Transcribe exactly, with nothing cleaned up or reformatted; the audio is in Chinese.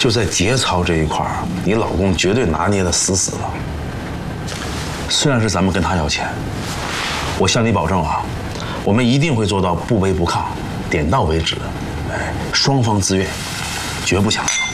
就在节操这一块儿，你老公绝对拿捏的死死的。虽然是咱们跟他要钱，我向你保证啊，我们一定会做到不卑不亢，点到为止，哎，双方自愿，绝不强求。